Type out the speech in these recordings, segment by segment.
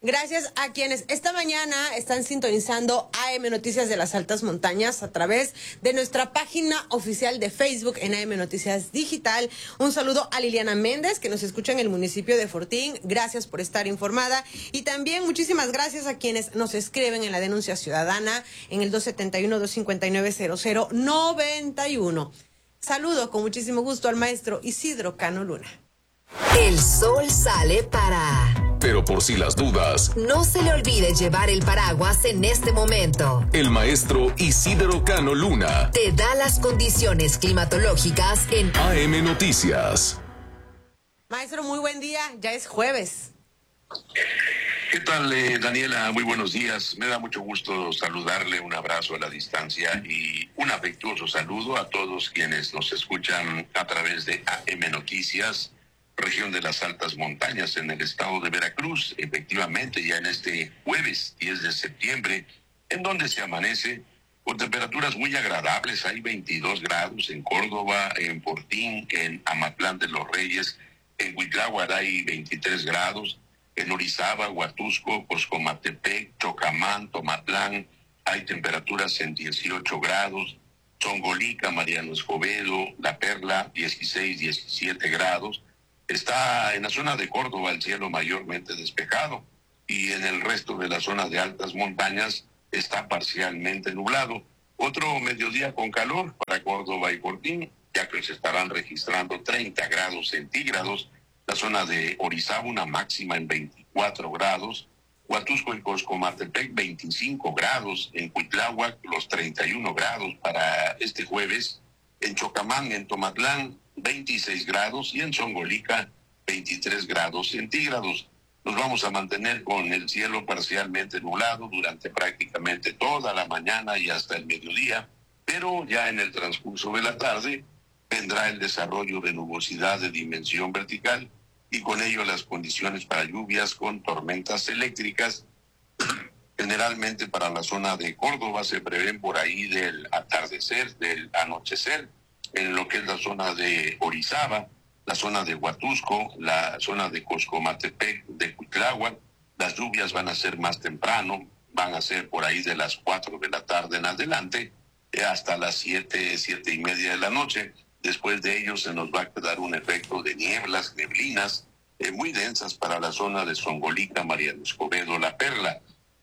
Gracias a quienes esta mañana están sintonizando AM Noticias de las Altas Montañas a través de nuestra página oficial de Facebook en AM Noticias Digital. Un saludo a Liliana Méndez, que nos escucha en el municipio de Fortín. Gracias por estar informada. Y también muchísimas gracias a quienes nos escriben en la denuncia ciudadana en el 271-259-0091. Saludo con muchísimo gusto al maestro Isidro Cano Luna. El sol sale para... Pero por si las dudas, no se le olvide llevar el paraguas en este momento. El maestro Isidro Cano Luna te da las condiciones climatológicas en AM Noticias. Maestro, muy buen día, ya es jueves. ¿Qué tal, Daniela? Muy buenos días. Me da mucho gusto saludarle, un abrazo a la distancia y un afectuoso saludo a todos quienes nos escuchan a través de AM Noticias, región de las Altas Montañas en el estado de Veracruz. Efectivamente, ya en este jueves 10 de septiembre, en donde se amanece con temperaturas muy agradables. Hay 22 grados en Córdoba, en Fortín, en Amatlán de los Reyes, en Huitláhuac hay 23 grados, en Orizaba, Huatusco, Coscomatepec, Chocamán, Tomatlán, hay temperaturas en 18 grados, Zongolica, Mariano Escobedo, La Perla, 16, 17 grados. Está en la zona de Córdoba el cielo mayormente despejado y en el resto de la zona de altas montañas está parcialmente nublado. Otro mediodía con calor para Córdoba y Fortín, ya que se estarán registrando 30 grados centígrados. La zona de Orizaba una máxima en 24 grados. Huatusco y Coscomatepec 25 grados. En Huitláhuac los 31 grados para este jueves. En Chocamán, en Tomatlán, 26 grados y en Zongolica 23 grados centígrados. Nos vamos a mantener con el cielo parcialmente nublado durante prácticamente toda la mañana y hasta el mediodía, pero ya en el transcurso de la tarde vendrá el desarrollo de nubosidad de dimensión vertical y con ello las condiciones para lluvias con tormentas eléctricas. Generalmente para la zona de Córdoba se prevén por ahí del atardecer, del anochecer, en lo que es la zona de Orizaba, la zona de Huatusco, la zona de Coscomatepec, de Huitláhuac. Las lluvias van a ser más temprano, van a ser por ahí de las 4 de la tarde en adelante, hasta las 7:30 de la noche. Después de ello se nos va a quedar un efecto de nieblas, neblinas, muy densas para la zona de Zongolica, Mariano Escobedo, La Perla.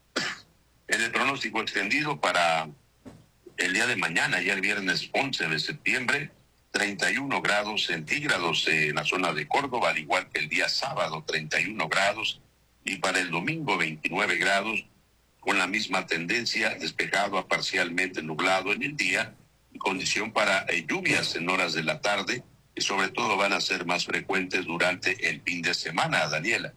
En el pronóstico extendido para el día de mañana, ya el viernes 11 de septiembre, 31 grados centígrados en la zona de Córdoba, al igual que el día sábado, 31 grados, y para el domingo 29 grados, con la misma tendencia, despejado a parcialmente nublado en el día, y condición para lluvias en horas de la tarde, y sobre todo van a ser más frecuentes durante el fin de semana, Daniela.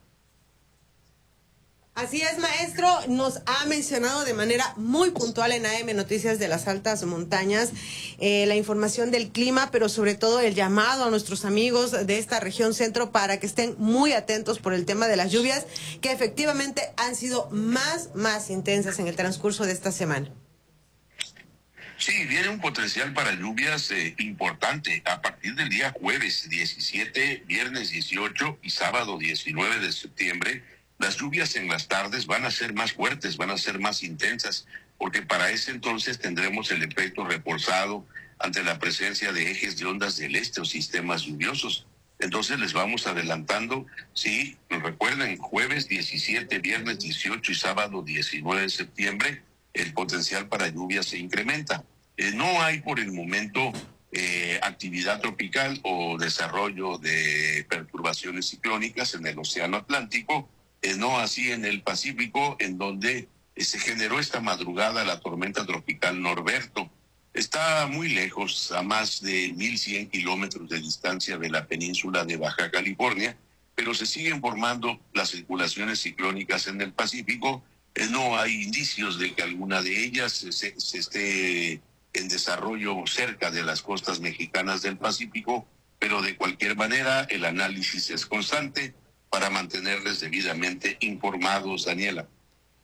Así es, maestro, nos ha mencionado de manera muy puntual en AM Noticias de las Altas Montañas la información del clima, pero sobre todo el llamado a nuestros amigos de esta región centro para que estén muy atentos por el tema de las lluvias, que efectivamente han sido más intensas en el transcurso de esta semana. Sí, viene un potencial para lluvias importante a partir del día jueves 17, viernes 18 y sábado 19 de septiembre. Las lluvias en las tardes van a ser más fuertes, van a ser más intensas, porque para ese entonces tendremos el efecto reforzado ante la presencia de ejes de ondas del este o sistemas lluviosos. Entonces les vamos adelantando, sí, recuerden, jueves 17, viernes 18 y sábado 19 de septiembre, el potencial para lluvias se incrementa. No hay por el momento actividad tropical o desarrollo de perturbaciones ciclónicas en el Océano Atlántico, no así en el Pacífico, en donde se generó esta madrugada la tormenta tropical Norberto. Está muy lejos, a más de 1,100 kilómetros de distancia de la península de Baja California, pero se siguen formando las circulaciones ciclónicas en el Pacífico. No hay indicios de que alguna de ellas se esté en desarrollo cerca de las costas mexicanas del Pacífico, pero de cualquier manera el análisis es constante para mantenerles debidamente informados, Daniela.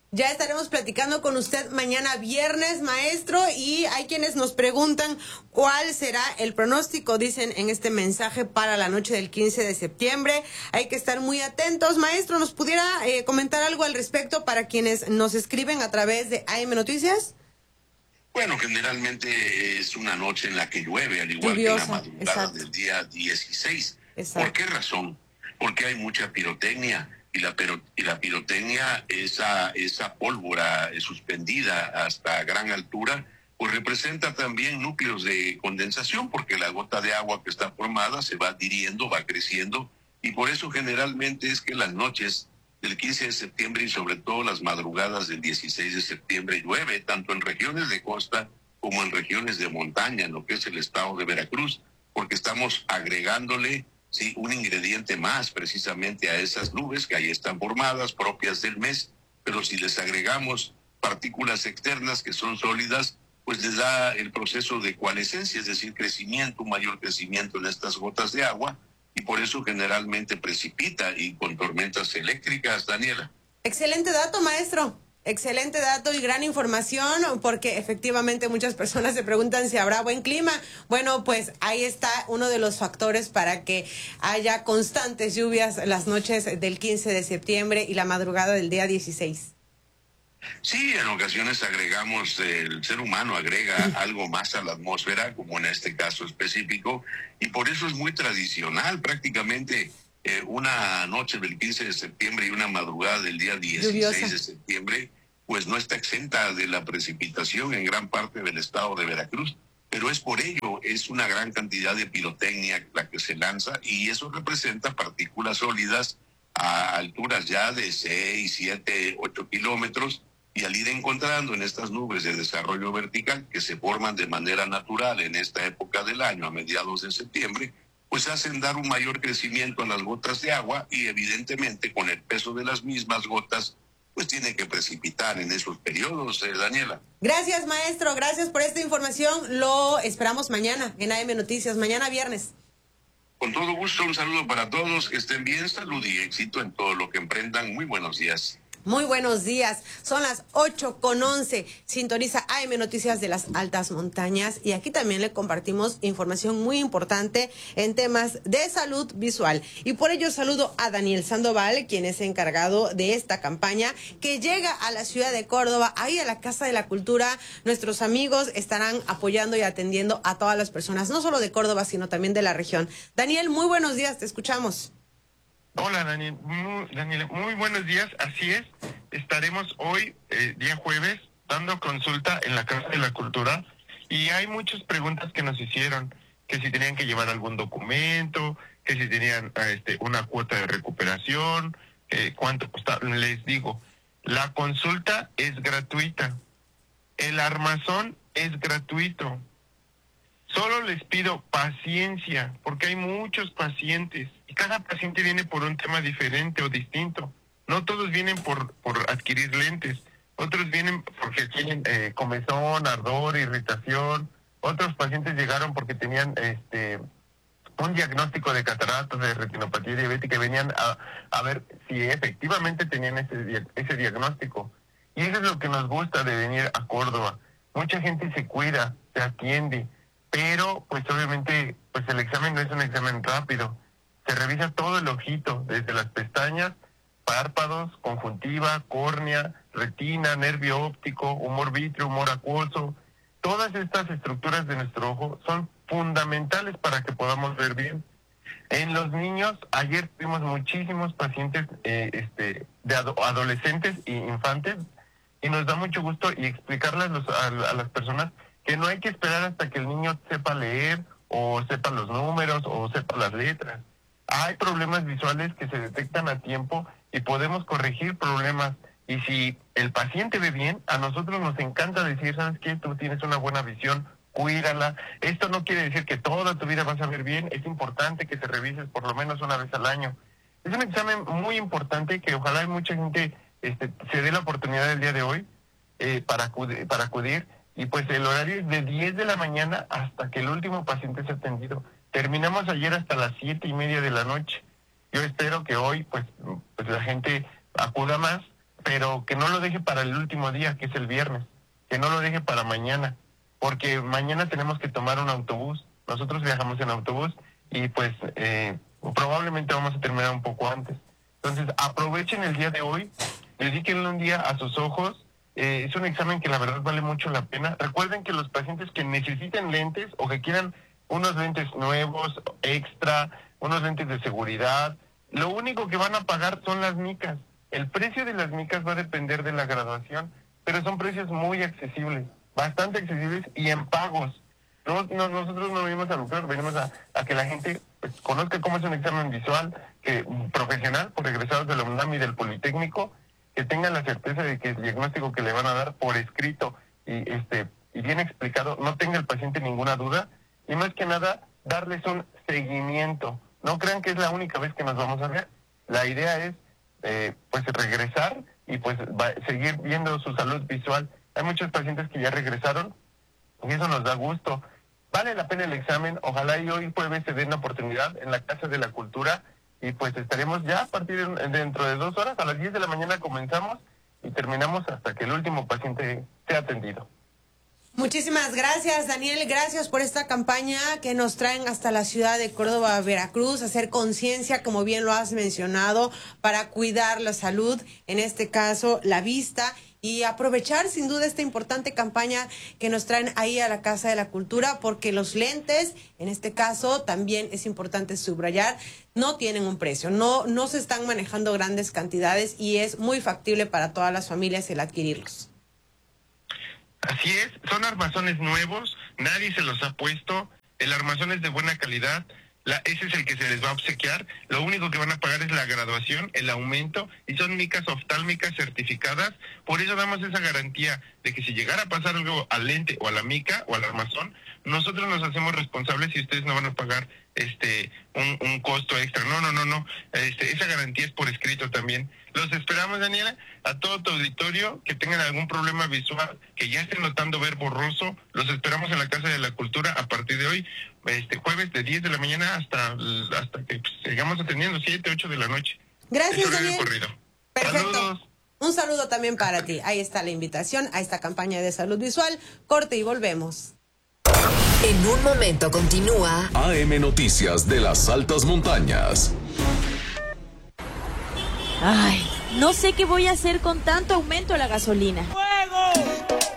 Ya estaremos platicando con usted mañana viernes, maestro, y hay quienes nos preguntan cuál será el pronóstico, dicen en este mensaje, para la noche del 15 de septiembre. Hay que estar muy atentos. Maestro, ¿nos pudiera comentar algo al respecto para quienes nos escriben a través de AM Noticias? Bueno, generalmente es una noche en la que llueve, al igual Lluviosa, que la madrugada exacto. del día 16. Exacto. ¿Por qué razón? Porque hay mucha pirotecnia. Y la pirotecnia, esa pólvora suspendida hasta gran altura, pues representa también núcleos de condensación, porque la gota de agua que está formada se va adhiriendo, va creciendo, y por eso generalmente es que las noches del 15 de septiembre y sobre todo las madrugadas del 16 de septiembre llueve, tanto en regiones de costa como en regiones de montaña, en lo que es el estado de Veracruz, porque estamos agregándole un ingrediente más precisamente a esas nubes que ahí están formadas, propias del mes, pero si les agregamos partículas externas que son sólidas, pues les da el proceso de coalescencia, es decir, crecimiento, un mayor crecimiento en estas gotas de agua, y por eso generalmente precipita y con tormentas eléctricas, Daniela. Excelente dato, maestro. Excelente dato y gran información, porque efectivamente muchas personas se preguntan si habrá buen clima. Bueno, pues ahí está uno de los factores para que haya constantes lluvias las noches del 15 de septiembre y la madrugada del día 16. Sí, en ocasiones agregamos, el ser humano agrega algo más a la atmósfera, como en este caso específico, y por eso es muy tradicional prácticamente. Una noche del 15 de septiembre y una madrugada del día 16 Lluviosa. de septiembre, pues no está exenta de la precipitación en gran parte del estado de Veracruz, pero es por ello, es una gran cantidad de pirotecnia la que se lanza, y eso representa partículas sólidas a alturas ya de 6, 7, 8 kilómetros, y al ir encontrando en estas nubes de desarrollo vertical que se forman de manera natural en esta época del año, a mediados de septiembre, pues hacen dar un mayor crecimiento a las gotas de agua, y evidentemente con el peso de las mismas gotas, pues tiene que precipitar en esos periodos, Daniela. Gracias, maestro. Gracias por esta información. Lo esperamos mañana en AM Noticias, mañana viernes. Con todo gusto, un saludo para todos, que estén bien, salud y éxito en todo lo que emprendan. Muy buenos días. Muy buenos días, son las 8:11, sintoniza AM Noticias de las Altas Montañas, y aquí también le compartimos información muy importante en temas de salud visual, y por ello saludo a Daniel Sandoval, quien es encargado de esta campaña que llega a la ciudad de Córdoba, ahí a la Casa de la Cultura. Nuestros amigos estarán apoyando y atendiendo a todas las personas, no solo de Córdoba, sino también de la región. Daniel, muy buenos días, te escuchamos. Hola Daniel, muy buenos días, así es, estaremos hoy, día jueves, dando consulta en la Casa de la Cultura, y hay muchas preguntas que nos hicieron, que si tenían que llevar algún documento, que si tenían una cuota de recuperación, cuánto costaba. Les digo, la consulta es gratuita, el armazón es gratuito. Solo les pido paciencia, porque hay muchos pacientes y cada paciente viene por un tema diferente o distinto. No todos vienen por adquirir lentes, otros vienen porque tienen comezón, ardor, irritación. Otros pacientes llegaron porque tenían un diagnóstico de cataratas, de retinopatía diabética, y venían a ver si efectivamente tenían ese diagnóstico. Y eso es lo que nos gusta de venir a Córdoba. Mucha gente se cuida, se atiende, pero pues obviamente pues el examen no es un examen rápido. Se revisa todo el ojito, desde las pestañas, párpados, conjuntiva, córnea, retina, nervio óptico, humor vítreo, humor acuoso. Todas estas estructuras de nuestro ojo son fundamentales para que podamos ver bien. En los niños, ayer tuvimos muchísimos pacientes adolescentes e infantes, y nos da mucho gusto y explicarles a las personas que no hay que esperar hasta que el niño sepa leer o sepa los números o sepa las letras. Hay problemas visuales que se detectan a tiempo y podemos corregir problemas. Y si el paciente ve bien, a nosotros nos encanta decir, ¿sabes qué? Tú tienes una buena visión, cuídala. Esto no quiere decir que toda tu vida vas a ver bien. Es importante que te revises por lo menos una vez al año. Es un examen muy importante que ojalá hay mucha gente se dé la oportunidad el día de hoy para acudir. Y pues el horario es de 10 de la mañana hasta que el último paciente sea atendido. Terminamos ayer hasta las 7:30 de la noche. Yo espero que hoy pues la gente acuda más, pero que no lo deje para el último día, que es el viernes, que no lo deje para mañana, porque mañana tenemos que tomar un autobús. Nosotros viajamos en autobús y pues probablemente vamos a terminar un poco antes. Entonces aprovechen el día de hoy, dedíquenle un día a sus ojos. Es un examen que la verdad vale mucho la pena. Recuerden que los pacientes que necesiten lentes o que quieran unos lentes nuevos, extra, unos lentes de seguridad, lo único que van a pagar son las micas. El precio de las micas va a depender de la graduación, pero son precios muy accesibles, bastante accesibles y en pagos. Nosotros no venimos a lucrar, venimos a que la gente pues, conozca cómo es un examen visual profesional por egresados de la UNAM y del Politécnico, que tengan la certeza de que el diagnóstico que le van a dar por escrito y bien explicado, no tenga el paciente ninguna duda, y más que nada, darles un seguimiento. No crean que es la única vez que nos vamos a ver. La idea es pues regresar y pues seguir viendo su salud visual. Hay muchos pacientes que ya regresaron y eso nos da gusto. Vale la pena el examen. Ojalá y hoy jueves se den la oportunidad en la Casa de la Cultura y pues estaremos ya a partir dentro de 2 horas. A las 10 de la mañana comenzamos y terminamos hasta que el último paciente sea atendido. Muchísimas gracias, Daniel. Gracias por esta campaña que nos traen hasta la ciudad de Córdoba, Veracruz, hacer conciencia, como bien lo has mencionado, para cuidar la salud, en este caso la vista, y aprovechar sin duda esta importante campaña que nos traen ahí a la Casa de la Cultura, porque los lentes, en este caso, también es importante subrayar, no tienen un precio, no se están manejando grandes cantidades y es muy factible para todas las familias el adquirirlos. Así es, son armazones nuevos, nadie se los ha puesto, el armazón es de buena calidad, ese es el que se les va a obsequiar, lo único que van a pagar es la graduación, el aumento, y son micas oftálmicas certificadas, por eso damos esa garantía de que si llegara a pasar algo al lente o a la mica o al armazón, nosotros nos hacemos responsables y ustedes no van a pagar un costo extra. No. Esa garantía es por escrito también. Los esperamos, Daniela, a todo tu auditorio que tengan algún problema visual, que ya estén notando ver borroso. Los esperamos en la Casa de la Cultura a partir de hoy, jueves de 10 de la mañana hasta que sigamos atendiendo 7, 8 de la noche. Gracias, Daniel. Perfecto. Saludos. Un saludo también para ti. Ahí está la invitación a esta campaña de salud visual. Corte y volvemos. En un momento continúa AM Noticias de las Altas Montañas. Ay, no sé qué voy a hacer con tanto aumento a la gasolina. ¡Fuego!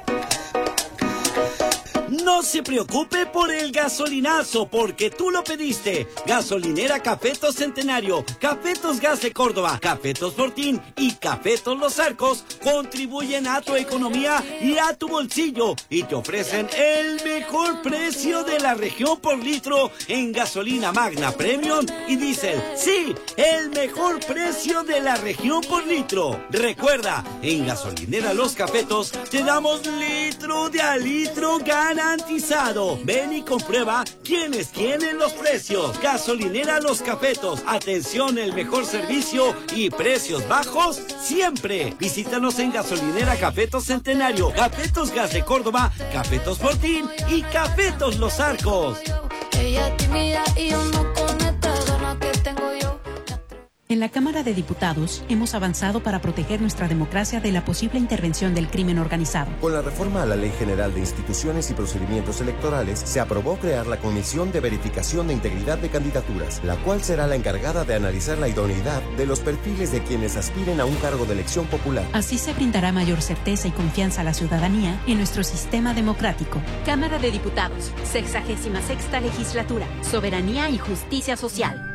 No se preocupe por el gasolinazo, porque tú lo pediste. Gasolinera Cafetos Centenario, Cafetos Gas de Córdoba, Cafetos Fortín y Cafetos Los Arcos contribuyen a tu economía y a tu bolsillo y te ofrecen el mejor precio de la región por litro en gasolina Magna Premium y Diesel. Sí, el mejor precio de la región por litro. Recuerda, en Gasolinera Los Cafetos te damos litro de a litro garantizado. Ven y comprueba quiénes tienen los precios. Gasolinera Los Cafetos. Atención, el mejor servicio y precios bajos siempre. Visítanos en Gasolinera Cafetos Centenario, Cafetos Gas de Córdoba, Cafetos Fortín y Cafetos Los Arcos. Ella tímida y yo no con esta gana que tengo yo. En la Cámara de Diputados hemos avanzado para proteger nuestra democracia de la posible intervención del crimen organizado. Con la reforma a la Ley General de Instituciones y Procedimientos Electorales, se aprobó crear la Comisión de Verificación de Integridad de Candidaturas, la cual será la encargada de analizar la idoneidad de los perfiles de quienes aspiren a un cargo de elección popular. Así se brindará mayor certeza y confianza a la ciudadanía en nuestro sistema democrático. Cámara de Diputados, 66ª Legislatura, Soberanía y Justicia Social.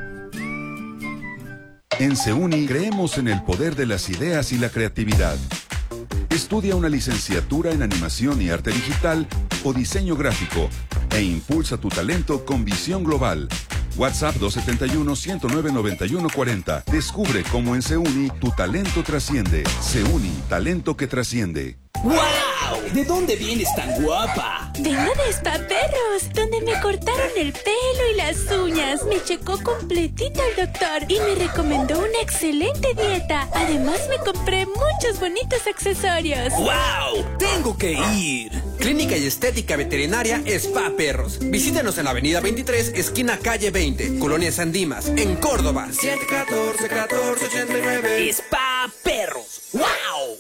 En CEUNI creemos en el poder de las ideas y la creatividad. Estudia una licenciatura en animación y arte digital o diseño gráfico e impulsa tu talento con visión global. WhatsApp 271-109-9140. Descubre cómo en CEUNI tu talento trasciende. CEUNI, talento que trasciende. ¡Wow! ¿De dónde vienes tan guapa? Vengo de Spa Perros, donde me cortaron el pelo y las uñas. Me checó completita el doctor y me recomendó una excelente dieta. Además me compré muchos bonitos accesorios. ¡Wow! ¡Tengo que ir! Clínica y Estética Veterinaria Spa Perros. Visítenos en la avenida 23, esquina calle 20, Colonia San Dimas, en Córdoba. 714-1489. Spa Perros. ¡Wow!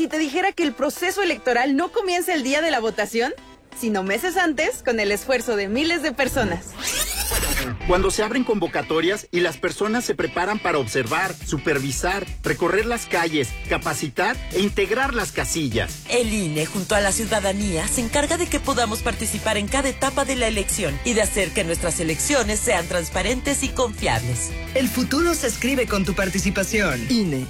si te dijera que el proceso electoral no comienza el día de la votación, sino meses antes, con el esfuerzo de miles de personas? Cuando se abren convocatorias y las personas se preparan para observar, supervisar, recorrer las calles, capacitar e integrar las casillas. El INE, junto a la ciudadanía, se encarga de que podamos participar en cada etapa de la elección y de hacer que nuestras elecciones sean transparentes y confiables. El futuro se escribe con tu participación. INE.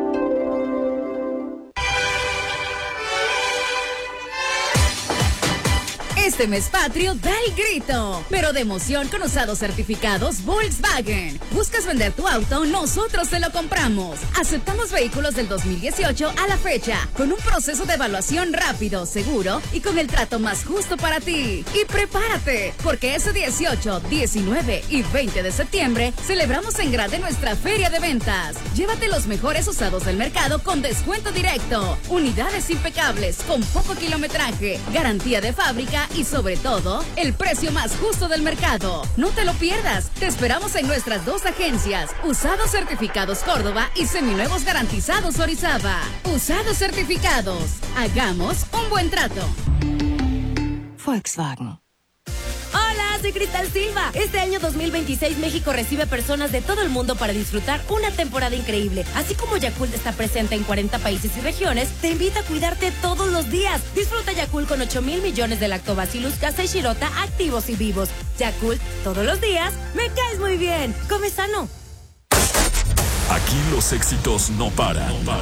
Este mes patrio da el grito, pero de emoción con usados certificados Volkswagen. ¿Buscas vender tu auto? Nosotros te lo compramos. Aceptamos vehículos del 2018 a la fecha, con un proceso de evaluación rápido, seguro y con el trato más justo para ti. Y prepárate, porque ese 18, 19 y 20 de septiembre celebramos en grande nuestra feria de ventas. Llévate los mejores usados del mercado con descuento directo, unidades impecables, con poco kilometraje, garantía de fábrica y sobre todo, el precio más justo del mercado. No te lo pierdas. Te esperamos en nuestras 2 agencias, Usados Certificados Córdoba y Seminuevos Garantizados Orizaba. Usados Certificados. Hagamos un buen trato. Volkswagen. Hola, soy Cristal Silva. Este año 2026 México recibe personas de todo el mundo para disfrutar una temporada increíble. Así como Yakult está presente en 40 países y regiones, te invita a cuidarte todos los días. Disfruta Yakult con 8,000 millones de lactobacillus casei shirota activos y vivos. Yakult, todos los días, me caes muy bien. Come sano. Aquí los éxitos no paran. En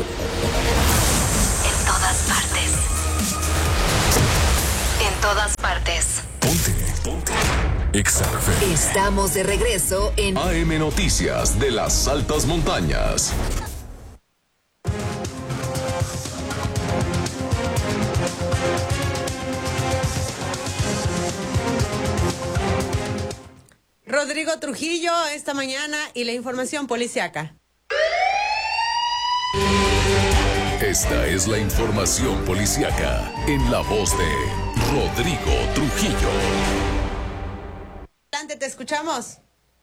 todas partes. En todas partes. Ponte. Exa FM. Estamos de regreso en AM Noticias de las Altas Montañas. Rodrigo Trujillo esta mañana y la información policiaca. Esta es la información policiaca en la voz de Rodrigo Trujillo. Adelante, te escuchamos.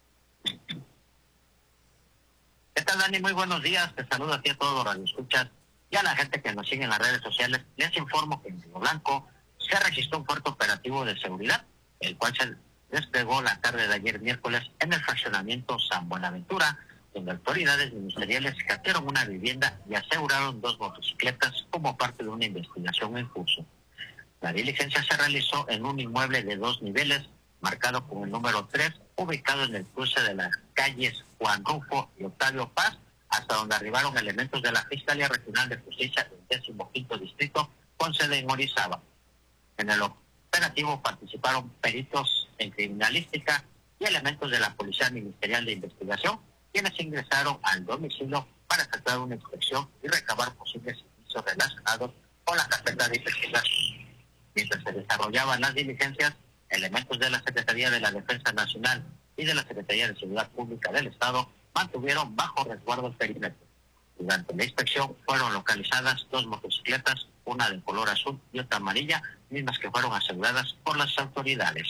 ¿Qué tal, Dani? Muy buenos días. Te saludo a ti, a todos los radioescuchas y a la gente que nos sigue en las redes sociales. Les informo que en Río Blanco se registró un fuerte operativo de seguridad, el cual se desplegó la tarde de ayer miércoles en el fraccionamiento San Buenaventura, donde autoridades ministeriales hackearon una vivienda y aseguraron 2 motocicletas como parte de una investigación en curso. La diligencia se realizó en un inmueble de 2 niveles, marcado con el número 3, ubicado en el cruce de las calles Juan Rufo y Octavio Paz, hasta donde arribaron elementos de la Fiscalía Regional de Justicia del 15º Distrito, con sede en Orizaba. En el operativo participaron peritos en criminalística y elementos de la Policía Ministerial de Investigación, quienes ingresaron al domicilio para efectuar una inspección y recabar posibles indicios relacionados con la carpeta de investigación. Mientras se desarrollaban las diligencias, elementos de la Secretaría de la Defensa Nacional y de la Secretaría de Seguridad Pública del Estado mantuvieron bajo resguardo el perímetro. Durante la inspección fueron localizadas 2 motocicletas, una de color azul y otra amarilla, mismas que fueron aseguradas por las autoridades.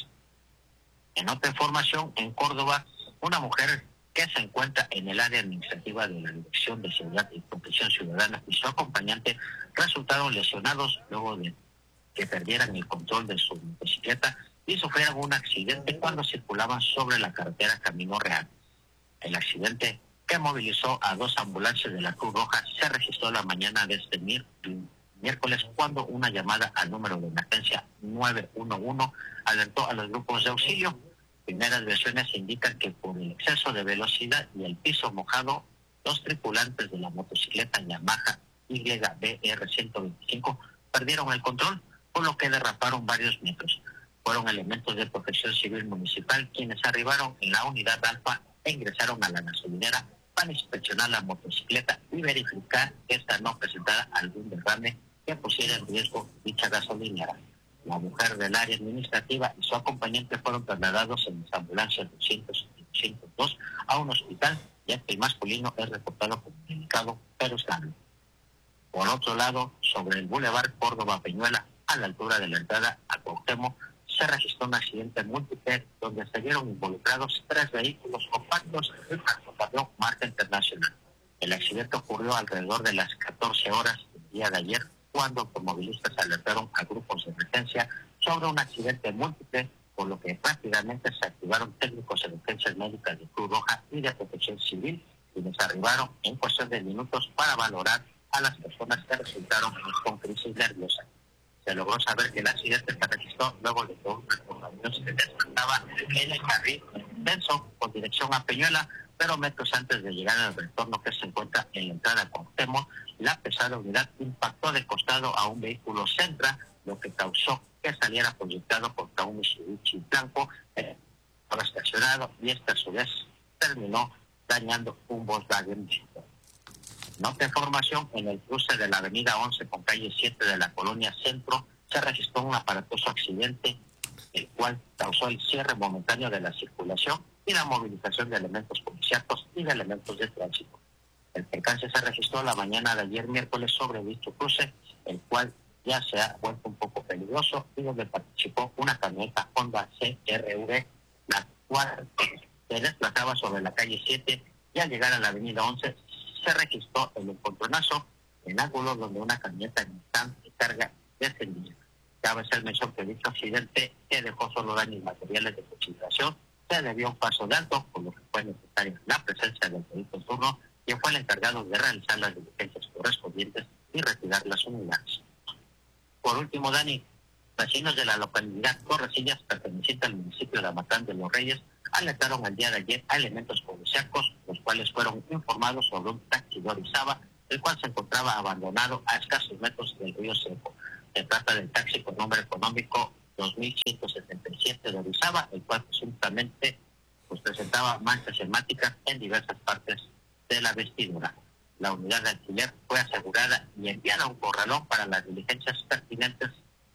En otra información, en Córdoba, una mujer que se encuentra en el área administrativa de la Dirección de Seguridad y Protección Ciudadana y su acompañante resultaron lesionados luego de que perdieran el control de su motocicleta y sufrieron un accidente cuando circulaban sobre la carretera Camino Real. El accidente, que movilizó a 2 ambulancias de la Cruz Roja, se registró la mañana de este miércoles cuando una llamada al número de emergencia 911 alertó a los grupos de auxilio. Primeras versiones indican que por el exceso de velocidad y el piso mojado, 2 tripulantes de la motocicleta Yamaha YBR 125 perdieron el control, por lo que derraparon varios metros. Fueron elementos de Protección Civil Municipal quienes arribaron en la unidad Alfa e ingresaron a la gasolinera para inspeccionar la motocicleta y verificar que esta no presentara algún derrame que pusiera en riesgo dicha gasolinera. La mujer del área administrativa y su acompañante fueron trasladados en las ambulancias 200 y 202 a un hospital, ya que el masculino es reportado como delicado pero estable. Por otro lado, sobre el Boulevard Córdoba Peñuela, a la altura de la entrada a Cuauhtémoc, se registró un accidente múltiple donde se vieron involucrados 3 vehículos compactos y un transportador marca internacional. El accidente ocurrió alrededor de las 14 horas del día de ayer, cuando automovilistas alertaron a grupos de emergencia sobre un accidente múltiple, por lo que rápidamente se activaron técnicos de emergencias médicas de Cruz Roja y de Protección Civil, quienes arribaron en cuestión de minutos para valorar a las personas que resultaron con crisis nerviosa. Se logró saber que el accidente se registró luego de que un camión se desplazaba en el carril denso con dirección a Peñuela, pero metros antes de llegar al retorno que se encuentra en la entrada a Cuauhtémoc, la pesada unidad impactó de costado a un vehículo Sentra, lo que causó que saliera proyectado contra un Mitsubishi blanco estaba estacionado, y esta a su vez terminó dañando un Volkswagen. En otra información, en el cruce de la avenida 11 con calle 7 de la colonia Centro, se registró un aparatoso accidente, el cual causó el cierre momentáneo de la circulación y la movilización de elementos policíacos y de elementos de tránsito. El percance se registró la mañana de ayer miércoles sobre dicho cruce, el cual ya se ha vuelto un poco peligroso y donde participó una camioneta Honda CR-V, la cual se desplazaba sobre la calle 7 y al llegar a la avenida 11 se registró el encontronazo en ángulo donde una camioneta Nissan de carga descendía. Cabe ser mención que dicho accidente, que dejó solo daños materiales de consideración, se debió a un paso de alto, por lo que fue necesaria la presencia del perito en turno, quien fue el encargado de realizar las diligencias correspondientes y retirar las unidades. Por último, Dani, vecinos de la localidad Torrecillas, perteneciente al municipio de Amatán de los Reyes, alertaron el día de ayer a elementos policíacos, los cuales fueron informados sobre un taxi de Orizaba, el cual se encontraba abandonado a escasos metros del río Seco. Se trata del taxi con nombre económico 2177 de Orizaba, el cual presuntamente presentaba manchas hemáticas en diversas partes de la vestidura. La unidad de alquiler fue asegurada y enviada a un corralón para las diligencias pertinentes.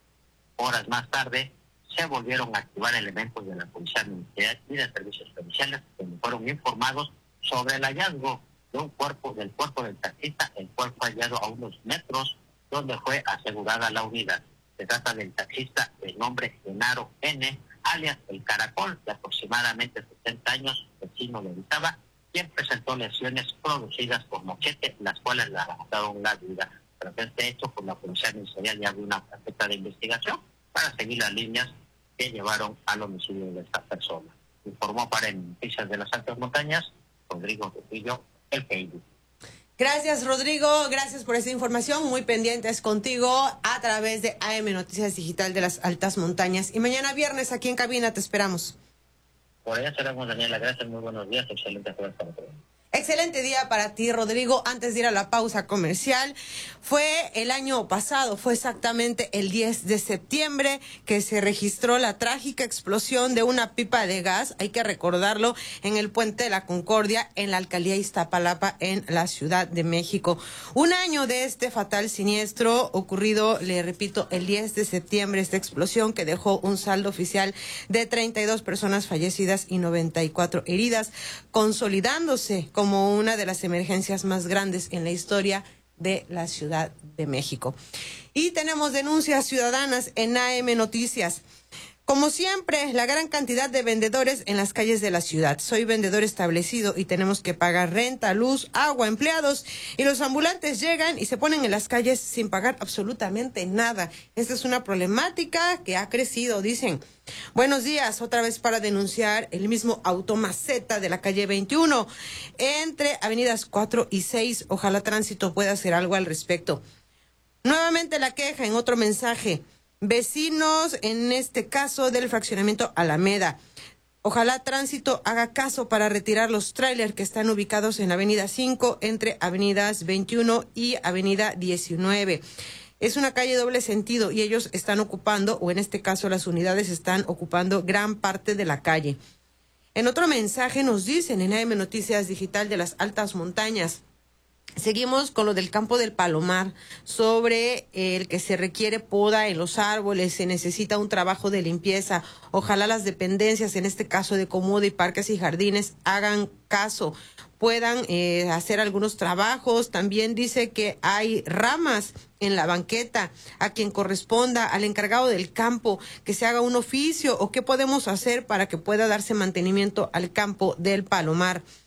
Horas más tarde, se volvieron a activar elementos de la Policía Ministerial y de Servicios Policiales, que fueron informados sobre el hallazgo de un cuerpo del taxista, el cual fue hallado a unos metros donde fue asegurada la unidad. Se trata del taxista de nombre Genaro N., alias El Caracol, de aproximadamente 70 años, vecino de Orizaba, quien presentó lesiones producidas por mochete, las cuales le arrebataron la vida. Tras este hecho, pues la Policía Ministerial ya abrió una carpeta de investigación para seguir las líneas que llevaron al homicidio de esta persona. Informó para Noticias de las Altas Montañas, Rodrigo Trujillo, el PIB. Gracias, Rodrigo. Gracias por esta información. Muy pendientes contigo a través de AM Noticias Digital de las Altas Montañas. Y mañana viernes aquí en cabina te esperamos. Por allá seremos, Daniela. Gracias, muy buenos días. Excelente jueves para todos. Excelente día para ti, Rodrigo. Antes de ir a la pausa comercial, fue el año pasado, fue exactamente el 10 de septiembre que se registró la trágica explosión de una pipa de gas, hay que recordarlo, en el Puente de la Concordia, en la alcaldía Iztapalapa, en la Ciudad de México. Un año de este fatal siniestro ocurrido, le repito, el 10 de septiembre, esta explosión que dejó un saldo oficial de 32 personas fallecidas y 94 heridas, consolidándose como una de las emergencias más grandes en la historia de la Ciudad de México. Y tenemos denuncias ciudadanas en AM Noticias. Como siempre, la gran cantidad de vendedores en las calles de la ciudad. Soy vendedor establecido y tenemos que pagar renta, luz, agua, empleados, y los ambulantes llegan y se ponen en las calles sin pagar absolutamente nada. Esta es una problemática que ha crecido, dicen. Buenos días, otra vez para denunciar el mismo automaceta de la calle 21 entre avenidas 4 y 6. Ojalá Tránsito pueda hacer algo al respecto. Nuevamente la queja en otro mensaje. Vecinos, en este caso del fraccionamiento Alameda. Ojalá Tránsito haga caso para retirar los tráilers que están ubicados en la avenida 5 entre avenidas 21 y avenida 19. Es una calle doble sentido y ellos están ocupando, o en este caso las unidades están ocupando gran parte de la calle. En otro mensaje nos dicen en AM Noticias Digital de las Altas Montañas. Seguimos con lo del campo del Palomar, sobre el que se requiere poda en los árboles, se necesita un trabajo de limpieza. Ojalá las dependencias, en este caso de Comoda y Parques y Jardines, hagan caso, puedan hacer algunos trabajos. También dice que hay ramas en la banqueta, a quien corresponda, al encargado del campo, que se haga un oficio, o qué podemos hacer para que pueda darse mantenimiento al campo del Palomar.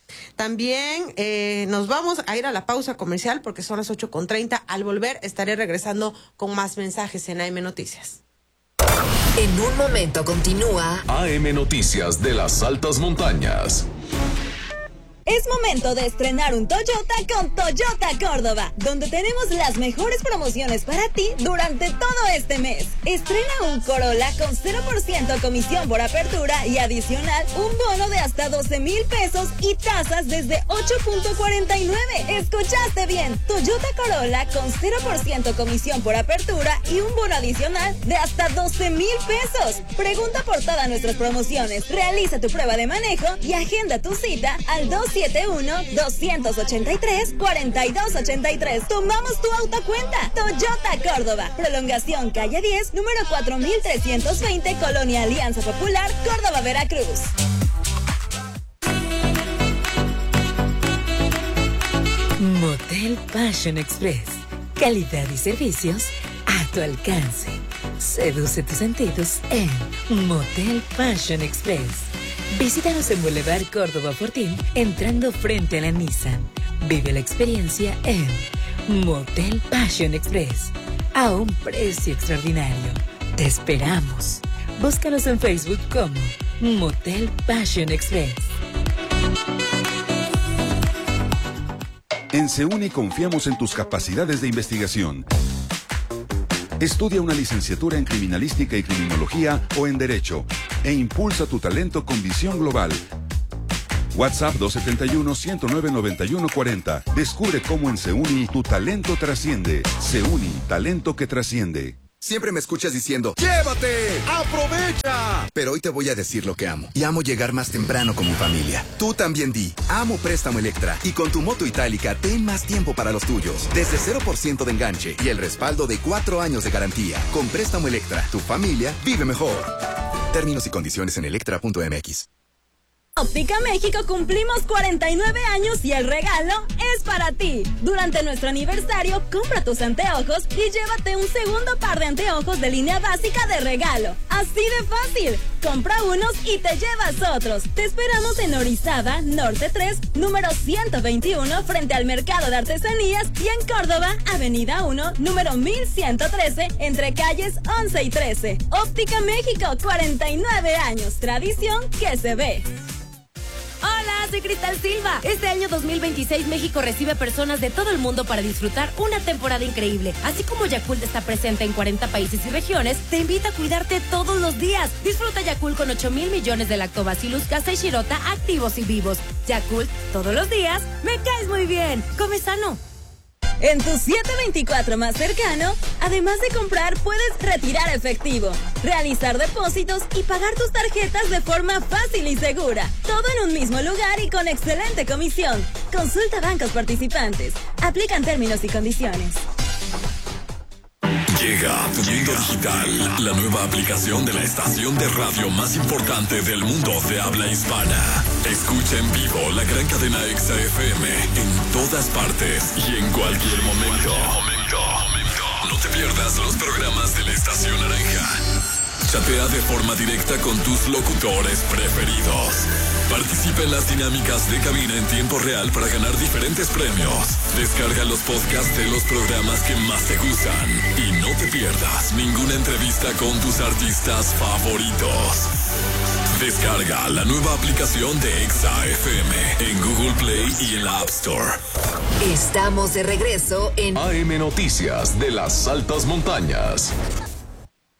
También nos vamos a ir a la pausa comercial porque son las 8:30. Al volver estaré regresando con más mensajes en AM Noticias. En un momento continúa AM Noticias de las Altas Montañas. Es momento de estrenar un Toyota con Toyota Córdoba, donde tenemos las mejores promociones para ti durante todo este mes. Estrena un Corolla con 0% comisión por apertura y adicional un bono de hasta 12,000 pesos y tasas desde 8.49. ¿Escuchaste bien? Toyota Corolla con 0% comisión por apertura y un bono adicional de hasta 12,000 pesos. Pregunta por todas nuestras promociones, realiza tu prueba de manejo y agenda tu cita al 271-283-4283. Tomamos tu autocuenta. Toyota Córdoba. Prolongación calle 10, número 4320, Colonia Alianza Popular, Córdoba, Veracruz. Motel Passion Express. Calidad y servicios a tu alcance. Seduce tus sentidos en Motel Passion Express. Visítanos en Boulevard Córdoba Fortín, entrando frente a la Nissan. Vive la experiencia en Motel Passion Express, a un precio extraordinario. Te esperamos. Búscanos en Facebook como Motel Passion Express. En SEUNI confiamos en tus capacidades de investigación. Estudia una licenciatura en Criminalística y Criminología o en Derecho e impulsa tu talento con visión global. WhatsApp 271-109-9140. Descubre cómo en SEUNI tu talento trasciende. SEUNI, talento que trasciende. Siempre me escuchas diciendo, ¡llévate! ¡Aprovecha! Pero hoy te voy a decir lo que amo. Y amo llegar más temprano con mi familia. Tú también di, amo Préstamo Electra. Y con tu moto itálica, ten más tiempo para los tuyos. Desde 0% de enganche y el respaldo de 4 años de garantía. Con Préstamo Electra, tu familia vive mejor. Términos y condiciones en electra.mx. Óptica México cumplimos 49 años y el regalo es para ti. Durante nuestro aniversario, compra tus anteojos y llévate un segundo par de anteojos de línea básica de regalo. Así de fácil. Compra unos y te llevas otros. Te esperamos en Orizaba, Norte 3, número 121, frente al Mercado de Artesanías, y en Córdoba, Avenida 1, número 1113, entre calles 11 y 13. Óptica México, 49 años. Tradición que se ve. Hola, soy Cristal Silva. Este año 2026 México recibe personas de todo el mundo para disfrutar una temporada increíble. Así como Yakult está presente en 40 países y regiones, te invita a cuidarte todos los días. Disfruta Yakult con 8,000 millones de Lactobacillus casei shirota activos y vivos. Yakult, todos los días, me caes muy bien. Come sano. En tu 724 más cercano, además de comprar, puedes retirar efectivo, realizar depósitos y pagar tus tarjetas de forma fácil y segura. Todo en un mismo lugar y con excelente comisión. Consulta bancos participantes. Aplican términos y condiciones. Llega a tu mundo digital, la nueva aplicación de la estación de radio más importante del mundo de habla hispana. Escucha en vivo la gran cadena Exa FM en todas partes y en cualquier momento. No te pierdas los programas de la estación naranja. Chatea de forma directa con tus locutores preferidos. Participa en las dinámicas de cabina en tiempo real para ganar diferentes premios. Descarga los podcasts de los programas que más te gustan. Y no te pierdas ninguna entrevista con tus artistas favoritos. Descarga la nueva aplicación de Exa FM en Google Play y en la App Store. Estamos de regreso en AM Noticias de las Altas Montañas.